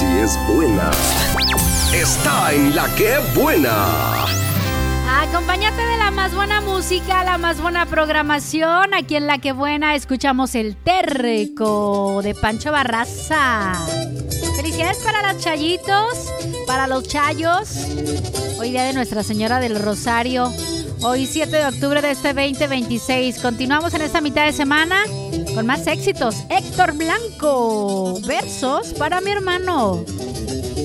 si es buena, está en La Que Buena. Acompáñate de la más buena música, la más buena programación. Aquí en La Que Buena escuchamos El Terco de Pancho Barraza. Felicidades para los chayitos, para los chayos. Hoy día de Nuestra Señora del Rosario. Hoy 7 de octubre de este 2026. Continuamos en esta mitad de semana con más éxitos. Héctor Blanco, versos para mi hermano.